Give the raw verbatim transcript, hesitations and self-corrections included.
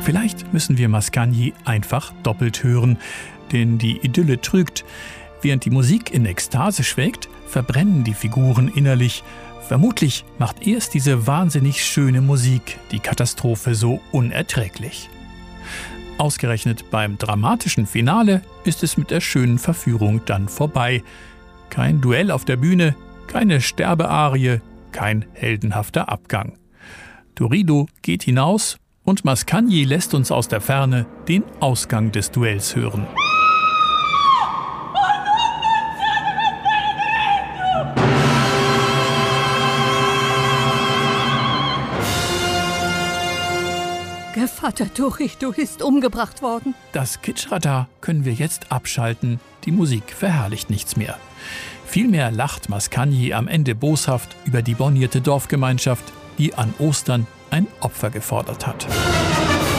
Vielleicht müssen wir Mascagni einfach doppelt hören, denn die Idylle trügt. Während die Musik in Ekstase schwelgt, verbrennen die Figuren innerlich. Vermutlich macht erst diese wahnsinnig schöne Musik die Katastrophe so unerträglich. Ausgerechnet beim dramatischen Finale ist es mit der schönen Verführung dann vorbei. Kein Duell auf der Bühne, keine Sterbearie, kein heldenhafter Abgang. Turiddu geht hinaus und Mascagni lässt uns aus der Ferne den Ausgang des Duells hören. Gevatter Turiddu ist umgebracht worden. Das Kitschradar können wir jetzt abschalten. Die Musik verherrlicht nichts mehr. Vielmehr lacht Mascagni am Ende boshaft über die bornierte Dorfgemeinschaft, die an Ostern ein Opfer gefordert hat.